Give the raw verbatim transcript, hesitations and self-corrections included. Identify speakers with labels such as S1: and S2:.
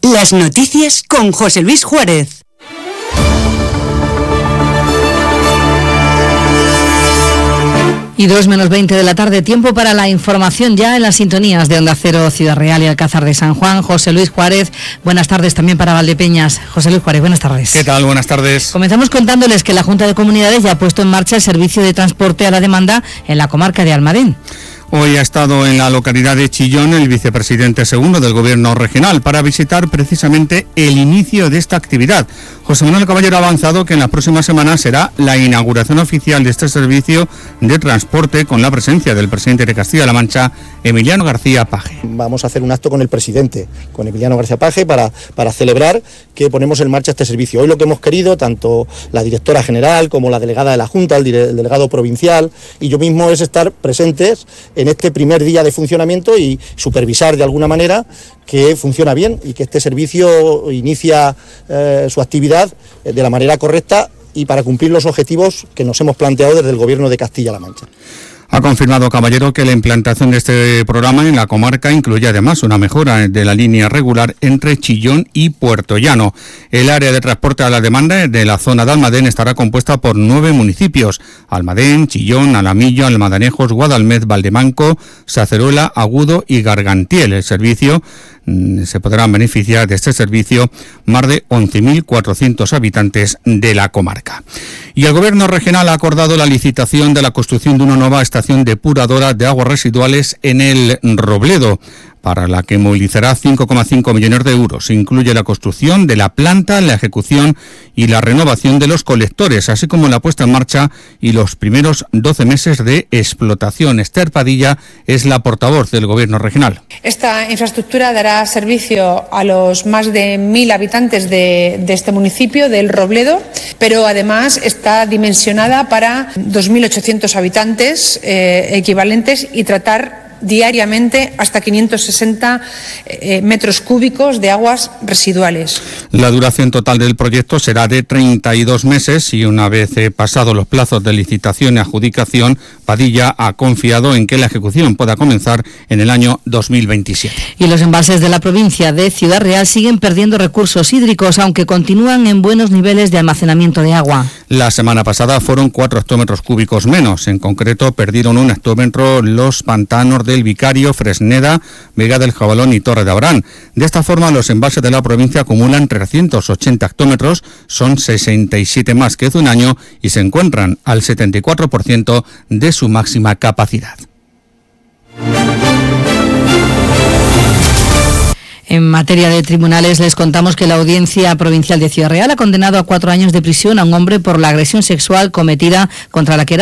S1: Las noticias con José Luis Juárez.
S2: Y dos menos veinte de la tarde, tiempo para la información ya en las sintonías de Onda Cero, Ciudad Real y Alcázar de San Juan. José Luis Juárez, buenas tardes también para Valdepeñas. José Luis Juárez, buenas tardes.
S3: ¿Qué tal? Buenas tardes.
S2: Comenzamos contándoles que la Junta de Comunidades ya ha puesto en marcha el servicio de transporte a la demanda en la comarca de Almadén.
S3: Hoy ha estado en la localidad de Chillón el vicepresidente segundo del Gobierno regional para visitar precisamente el inicio de esta actividad. José Manuel Caballero ha avanzado que en las próximas semanas será la inauguración oficial de este servicio de transporte con la presencia del presidente de Castilla-La Mancha, Emiliano García Paje.
S4: Vamos a hacer un acto con el presidente, con Emiliano García Paje, para, para celebrar que ponemos en marcha este servicio. Hoy lo que hemos querido, tanto la directora general como la delegada de la Junta, el, dire, el delegado provincial y yo mismo, es estar presentes en este primer día de funcionamiento y supervisar de alguna manera que funciona bien y que este servicio inicia eh, su actividad de la manera correcta y para cumplir los objetivos que nos hemos planteado desde el Gobierno de Castilla-La Mancha.
S3: Ha confirmado Caballero que la implantación de este programa en la comarca incluye además una mejora de la línea regular entre Chillón y Puerto Llano. El área de transporte a la demanda de la zona de Almadén estará compuesta por nueve municipios: Almadén, Chillón, Alamillo, Almadanejos, Guadalmed, Valdemanco, Saceruela, Agudo y Gargantiel. El servicio se podrán beneficiar de este servicio más de once mil cuatrocientos habitantes de la comarca. Y el Gobierno regional ha acordado la licitación de la construcción de una nueva estación depuradora de aguas residuales en el Robledo, para la que movilizará cinco coma cinco millones de euros. Incluye la construcción de la planta, la ejecución y la renovación de los colectores, así como la puesta en marcha y los primeros doce meses de explotación. Esther Padilla es la portavoz del Gobierno regional.
S5: Esta infraestructura dará servicio a los más de mil habitantes de, de este municipio, del Robledo, pero además está dimensionada para dos mil ochocientos habitantes eh, equivalentes y tratar diariamente hasta quinientos sesenta eh, metros cúbicos de aguas residuales.
S3: La duración total del proyecto será de treinta y dos meses y una vez eh, pasados los plazos de licitación y adjudicación, Padilla ha confiado en que la ejecución pueda comenzar en el año dos mil veintisiete.
S2: Y los embalses de la provincia de Ciudad Real siguen perdiendo recursos hídricos, aunque continúan en buenos niveles de almacenamiento de agua.
S3: La semana pasada fueron cuatro hectómetros cúbicos menos. En concreto, perdieron un hectómetro los pantanos del Vicario, Fresneda, Vega del Jabalón y Torre de Abrán. De esta forma, los embalses de la provincia acumulan trescientos ochenta hectómetros, son sesenta y siete más que hace un año y se encuentran al setenta y cuatro por ciento de su máxima capacidad.
S2: En materia de tribunales, les contamos que la Audiencia Provincial de Ciudad Real ha condenado a cuatro años de prisión a un hombre por la agresión sexual cometida contra la que era